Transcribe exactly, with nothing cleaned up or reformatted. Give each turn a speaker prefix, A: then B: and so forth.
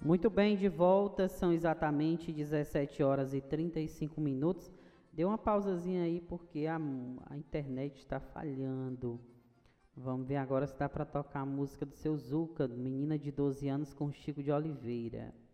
A: Muito bem, de volta, são exatamente dezessete horas e trinta e cinco minutos. Deu uma pausazinha aí porque a, a internet está falhando. Vamos ver agora se dá para tocar a música do seu Zuca, Menina de doze anos com Chico de Oliveira.